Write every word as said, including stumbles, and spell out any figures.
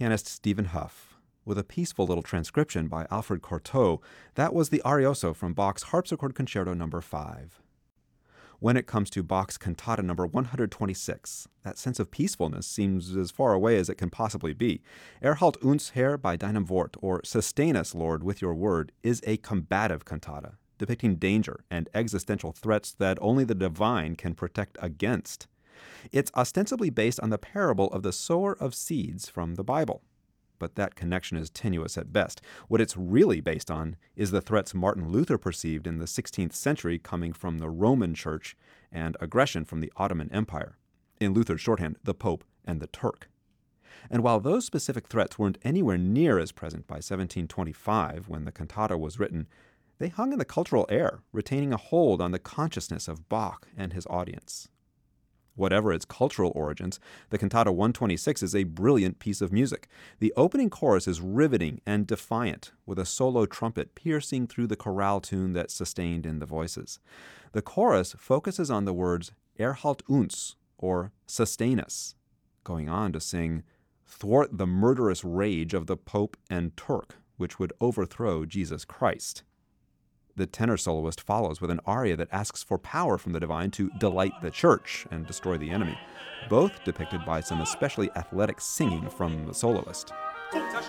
pianist Stephen Huff, with a peaceful little transcription by Alfred Cortot. That was the Arioso from Bach's Harpsichord Concerto number five. When it comes to Bach's Cantata number one hundred twenty-six, that sense of peacefulness seems as far away as it can possibly be. Erhalt uns, Herr, bei deinem Wort, or Sustain us, Lord, with your word, is a combative cantata, depicting danger and existential threats that only the divine can protect against. It's ostensibly based on the parable of the sower of seeds from the Bible. But that connection is tenuous at best. What it's really based on is the threats Martin Luther perceived in the sixteenth century coming from the Roman Church and aggression from the Ottoman Empire. In Luther's shorthand, the Pope and the Turk. And while those specific threats weren't anywhere near as present by seventeen twenty-five, when the cantata was written, they hung in the cultural air, retaining a hold on the consciousness of Bach and his audience. Whatever its cultural origins, the Cantata one twenty-six is a brilliant piece of music. The opening chorus is riveting and defiant, with a solo trumpet piercing through the chorale tune that's sustained in the voices. The chorus focuses on the words Erhalt uns, or sustain us, going on to sing, thwart the murderous rage of the Pope and Turk, which would overthrow Jesus Christ. The tenor soloist follows with an aria that asks for power from the divine to delight the church and destroy the enemy, both depicted by some especially athletic singing from the soloist. Guter